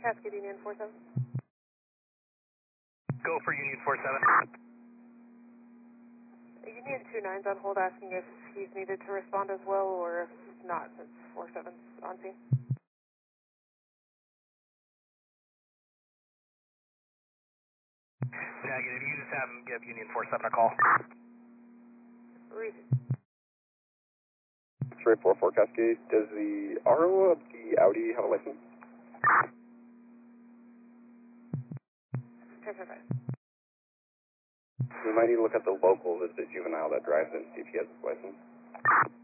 Cascade Union 47. Go for Union 47. Union 29's on hold asking if he's needed to respond as well, or if not, since 47's on scene. Negative, you just have him give Union 47 a call. Reason. X-ray 44 Cascade, does the RO of the Audi have a license? 10-5. We might need to look at the local, the juvenile that drives it, and see if he has his license.